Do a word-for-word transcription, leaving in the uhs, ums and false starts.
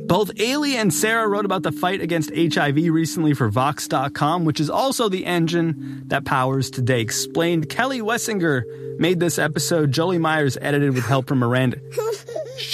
Both Ailey and Sarah wrote about the fight against H I V recently for Vox dot com, which is also the engine that powers Today Explained. Kelly Wessinger made this episode. Jolie Myers edited with help from Miranda